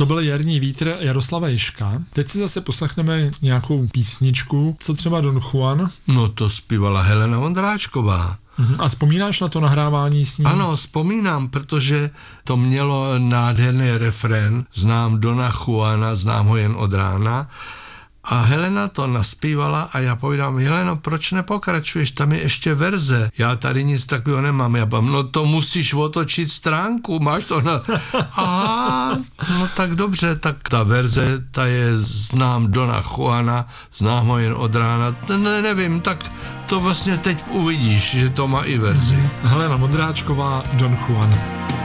To byl Jarní vítr Jaroslava Ježka. Teď si zase poslechneme nějakou písničku. Co třeba Don Juan? No to zpívala Helena Vondráčková. A vzpomínáš na to nahrávání s ní? Ano, vzpomínám, protože to mělo nádherný refrén. Znám Dona Juana, znám ho jen od rána. A Helena to naspívala a já povídám, Heleno, proč nepokračuješ, tam je ještě verze, já tady nic takového nemám, já povím, no to musíš otočit stránku, máš to na... Aha, no tak dobře, tak ta verze, ta je znám Dona Juana, znám ho jen od rána, nevím, tak to vlastně teď uvidíš, že to má i verzi. Helena Vondráčková, Don Juan.